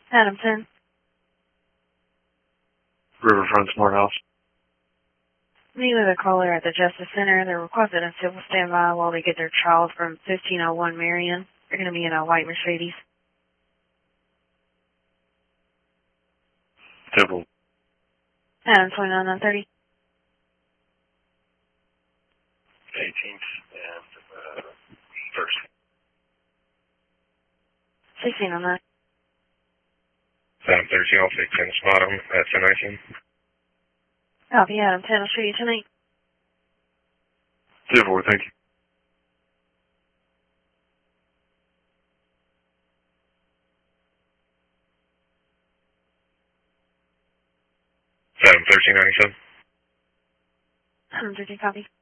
Adam 10. Riverfront Smart House. Meet with a caller at the Justice Center. They're requested a civil standby while they get their child from 1501 Marion. They're going to be in a white Mercedes. Civil. Adam 29930. 18th and 1st. 1609. Adam 13, I'll take 10 spot him at 1019. Copy, Adam 10. I'll show you tonight. Civil, thank you. Adam 1397. Adam 13, copy.